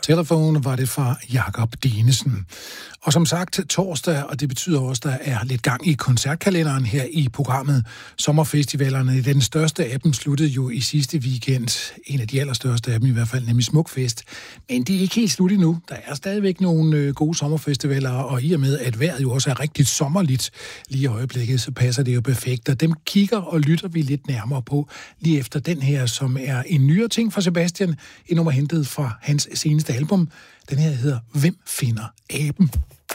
Telephone var det fra Jakob Dinesen. Og som sagt torsdag, og det betyder også, at der er lidt gang i koncertkalenderen her i programmet. Sommerfestivalerne, den største af dem sluttede jo i sidste weekend. En af de allerstørste af dem i hvert fald, nemlig Smukfest. Men det er ikke helt slut endnu. Der er stadigvæk nogle gode sommerfestivaler, og i og med, at vejret jo også er rigtig sommerligt lige i øjeblikket, så passer det jo perfekt. Og dem kigger og lytter vi lidt nærmere på lige efter den her, som er en nyere ting fra Sebastian. En nummer hentet fra hans seneste album. Den her hedder Hvem finder aben?